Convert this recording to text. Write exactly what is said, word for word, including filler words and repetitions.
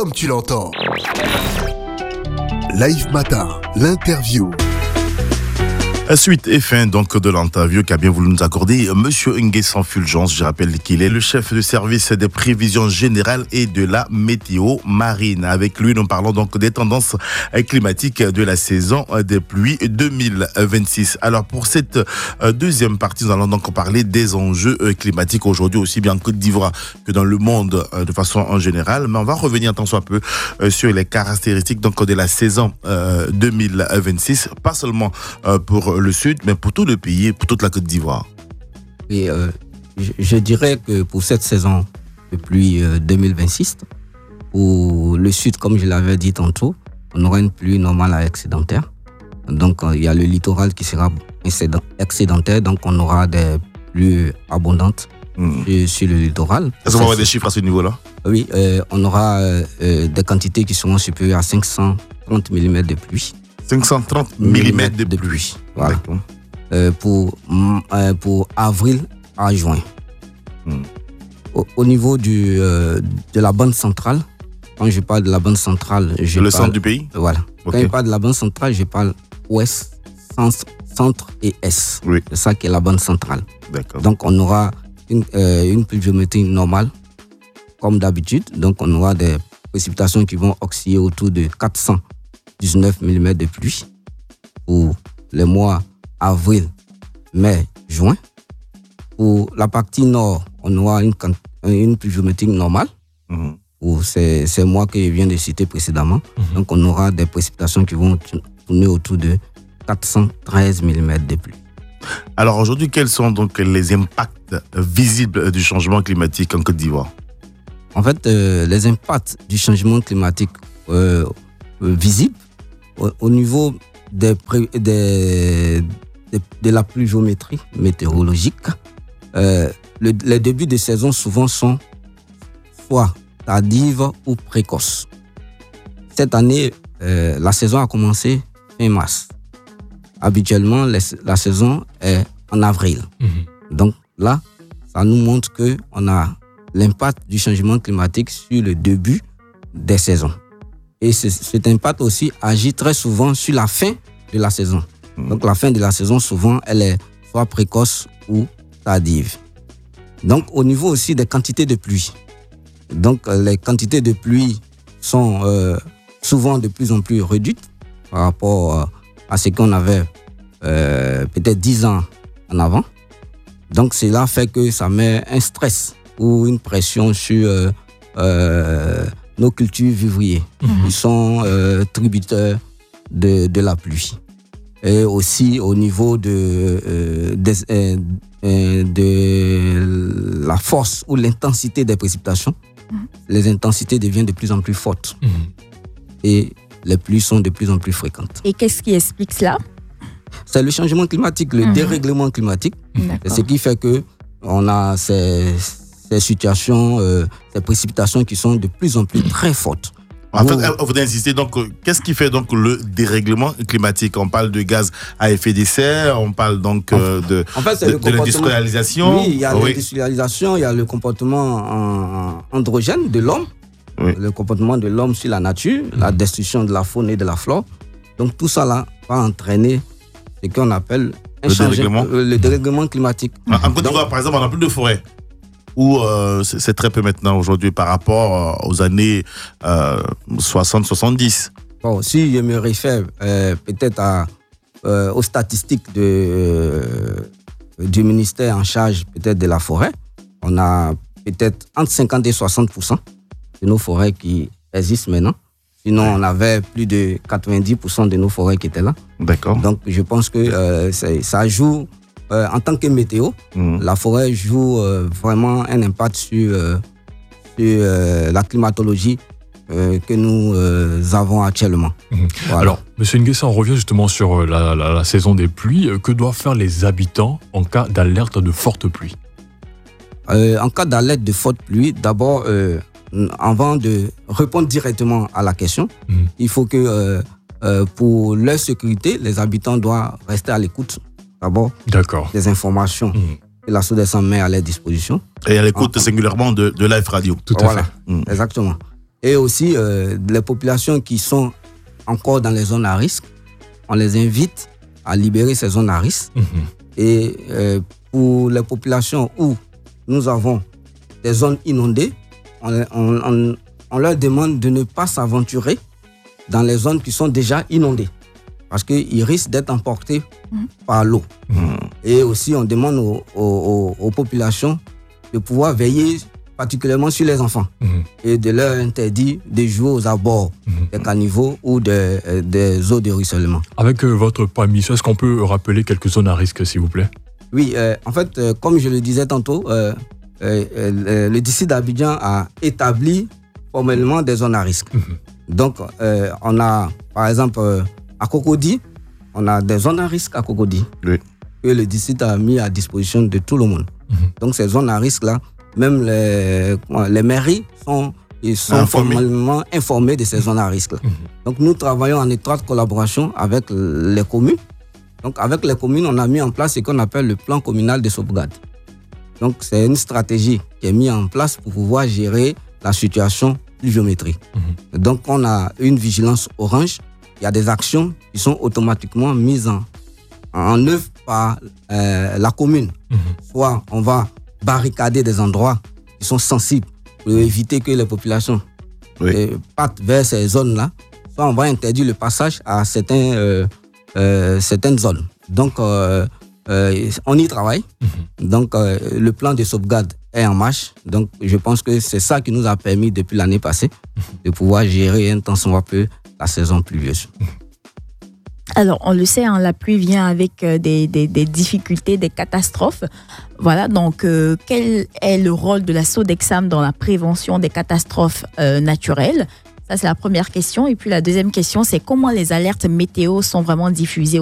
comme tu l'entends. Live Matin, l'interview. Suite et fin donc de l'interview qu'a bien voulu nous accorder Monsieur Nguessan Fulgence. Je rappelle qu'il est le chef de service des prévisions générales et de la météo marine. Avec lui, nous parlons donc des tendances climatiques de la saison des pluies deux mille vingt-six. Alors pour cette deuxième partie, nous allons donc parler des enjeux climatiques aujourd'hui, aussi bien en Côte d'Ivoire que dans le monde de façon en générale. Mais on va revenir tant soit peu sur les caractéristiques donc de la saison deux mille vingt-six, pas seulement pour le Sud, mais pour tout le pays, pour toute la Côte d'Ivoire. Et euh, je, je dirais que pour cette saison de pluie euh, deux mille vingt-six, pour le Sud, comme je l'avais dit tantôt, on aura une pluie normale à excédentaire. Donc, euh, il y a le littoral qui sera excédentaire, donc on aura des pluies abondantes mmh. sur, sur le littoral. Est-ce qu'on va avoir des chiffres à ce niveau-là? Oui, euh, on aura euh, des quantités qui seront supérieures à cinq cent trente millimètres de pluie. cinq cent trente millimètres de, de pluie. pluie. Voilà. Euh, pour, euh, pour avril à juin. Hmm. Au, au niveau du, euh, de la bande centrale, quand je parle de la bande centrale, je le parle, centre du pays. Voilà. Okay. Quand je parle de la bande centrale, je parle ouest, centre, centre et est. Oui. C'est ça qui est la bande centrale. D'accord. Donc on aura une, euh, une pluviométrie normale, comme d'habitude. Donc on aura des précipitations qui vont osciller autour de quatre cent dix-neuf millimètres de pluie pour les mois avril, mai, juin. Pour la partie nord, on aura une, une pluviométrie normale mm-hmm. pour ces, ces mois que je viens de citer précédemment. Mm-hmm. Donc on aura des précipitations qui vont tourner autour de quatre cent treize millimètres de pluie. Alors aujourd'hui, quels sont donc les impacts visibles du changement climatique en Côte d'Ivoire? En fait, euh, les impacts du changement climatique euh, euh, visibles au, au niveau des, des, de, de la pluviométrie météorologique, euh, le, les débuts de saison souvent sont soit tardives ou précoces. Cette année, euh, la saison a commencé fin mars. Habituellement, les, la saison est en avril. Mmh. Donc là, ça nous montre qu'on a l'impact du changement climatique sur le début des saisons. Et ce, cet impact aussi agit très souvent sur la fin de la saison. Mmh. Donc la fin de la saison, souvent, elle est soit précoce ou tardive. Donc au niveau aussi des quantités de pluie. Donc les quantités de pluie sont euh, souvent de plus en plus réduites par rapport euh, à ce qu'on avait euh, peut-être dix ans en avant. Donc cela fait que ça met un stress ou une pression sur euh, euh, nos cultures vivrières. Mmh. Ils sont euh, tributaires de, de la pluie. Et aussi au niveau de, euh, de, euh, de la force ou l'intensité des précipitations, mmh. les intensités deviennent de plus en plus fortes. Mmh. Et les pluies sont de plus en plus fréquentes. Et qu'est-ce qui explique cela? C'est le changement climatique, le mmh. dérèglement climatique. C'est ce qui fait qu'on a ces, ces situations, euh, ces précipitations qui sont de plus en plus très fortes. En fait, on voudrait insister, donc, qu'est-ce qui fait donc le dérèglement climatique? On parle de gaz à effet de serre, on parle donc euh, de, en fait, de, de l'industrialisation. Oui, il y a oui. l'industrialisation, il y a le comportement androgène de l'homme, oui. le comportement de l'homme sur la nature, mmh. la destruction de la faune et de la flore. Donc tout ça là va entraîner ce qu'on appelle un le, dérèglement. Euh, le dérèglement climatique. En Côte d'Ivoire, par exemple, on n'a plus de forêt. Ou euh, c'est, c'est très peu maintenant aujourd'hui par rapport euh, aux années euh, soixante soixante-dix. Bon, si je me réfère euh, peut-être à, euh, aux statistiques de, euh, du ministère en charge peut-être de la forêt, on a peut-être entre cinquante et soixante pour cent de nos forêts qui existent maintenant. Sinon, on avait plus de quatre-vingt-dix pour cent de nos forêts qui étaient là. D'accord. Donc, je pense que euh, ça joue... Euh, en tant que météo, mmh. la forêt joue euh, vraiment un impact sur, euh, sur euh, la climatologie euh, que nous euh, avons actuellement. Mmh. Voilà. Alors, M. Nguessan, on revient justement sur la, la, la saison des pluies. Que doivent faire les habitants en cas d'alerte de forte pluie? euh, En cas d'alerte de forte pluie, d'abord, euh, avant de répondre directement à la question, mmh. il faut que euh, euh, pour leur sécurité, les habitants doivent rester à l'écoute. D'abord, D'accord. des informations mmh. que la SODES met à leur disposition. Et à l'écoute en, singulièrement de, de Live Radio. Tout à voilà, fait. Mmh. Exactement. Et aussi, euh, les populations qui sont encore dans les zones à risque, on les invite à libérer ces zones à risque. Mmh. Et euh, pour les populations où nous avons des zones inondées, on, on, on, on leur demande de ne pas s'aventurer dans les zones qui sont déjà inondées, parce qu'ils risquent d'être emportés mmh. par l'eau. Mmh. Et aussi, on demande aux, aux, aux populations de pouvoir veiller particulièrement sur les enfants mmh. et de leur interdire de jouer aux abords mmh. des caniveaux ou de, euh, des eaux de ruissellement. Avec euh, votre permission, est-ce qu'on peut rappeler quelques zones à risque, s'il vous plaît? Oui, euh, en fait, euh, comme je le disais tantôt, euh, euh, euh, le district d'Abidjan a établi formellement des zones à risque. Mmh. Donc, euh, on a, par exemple, euh, à Cocody, on a des zones à risque à Cocody oui. que le district a mis à disposition de tout le monde. Mmh. Donc, ces zones à risque-là, même les, les mairies sont, ils sont Informé. formellement informées de ces zones à risque. Mmh. Donc, nous travaillons en étroite collaboration avec les communes. Donc, avec les communes, on a mis en place ce qu'on appelle le plan communal de sauvegarde. Donc, c'est une stratégie qui est mise en place pour pouvoir gérer la situation pluviométrie. Mmh. Donc, on a une vigilance orange. Il y a des actions qui sont automatiquement mises en, en œuvre par euh, la commune. Mmh. Soit on va barricader des endroits qui sont sensibles pour éviter que les populations oui. euh, partent vers ces zones-là. Soit on va interdire le passage à certains, euh, euh, certaines zones. Donc, euh, euh, on y travaille. Mmh. Donc, euh, le plan de sauvegarde est en marche. Donc, je pense que c'est ça qui nous a permis, depuis l'année passée, mmh. de pouvoir gérer un tant soit peu la saison pluvieuse. Alors, on le sait, hein, la pluie vient avec euh, des, des, des difficultés, des catastrophes. Voilà, donc, euh, quel est le rôle de la SODEXAM dans la prévention des catastrophes euh, naturelles? Ça, c'est la première question. Et puis, la deuxième question, c'est comment les alertes météo sont vraiment diffusées